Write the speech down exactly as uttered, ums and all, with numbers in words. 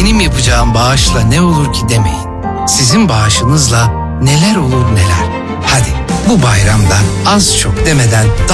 benim yapacağım bağışla ne olur ki demeyin. Sizin bağışınızla neler olur neler. Hadi bu bayramda az çok demeden